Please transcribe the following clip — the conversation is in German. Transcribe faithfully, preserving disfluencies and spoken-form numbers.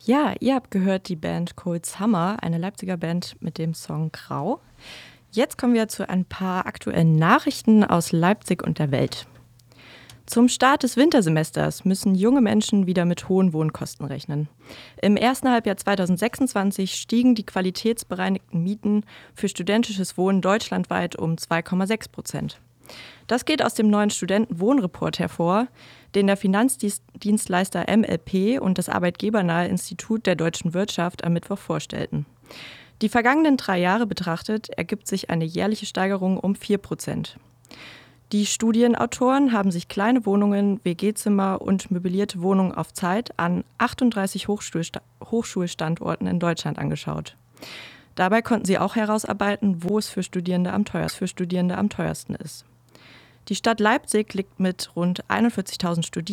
Ja, ihr habt gehört die Band Cold Summer, eine Leipziger Band mit dem Song Grau. Jetzt kommen wir zu ein paar aktuellen Nachrichten aus Leipzig und der Welt. Zum Start des Wintersemesters müssen junge Menschen wieder mit hohen Wohnkosten rechnen. Im ersten Halbjahr zwanzig sechsundzwanzig stiegen die qualitätsbereinigten Mieten für studentisches Wohnen deutschlandweit um zwei Komma sechs Prozent. Das geht aus dem neuen Studentenwohnreport hervor, den der Finanzdienstleister M L P und das Arbeitgebernahe Institut der deutschen Wirtschaft am Mittwoch vorstellten. Die vergangenen drei Jahre betrachtet ergibt sich eine jährliche Steigerung um vier Prozent. Die Studienautoren haben sich kleine Wohnungen, W G-Zimmer und möblierte Wohnungen auf Zeit an achtunddreißig Hochschulsta- Hochschulstandorten in Deutschland angeschaut. Dabei konnten sie auch herausarbeiten, wo es für Studierende am teuersten, für Studierende am teuersten ist. Die Stadt Leipzig liegt mit rund einundvierzigtausend Studierenden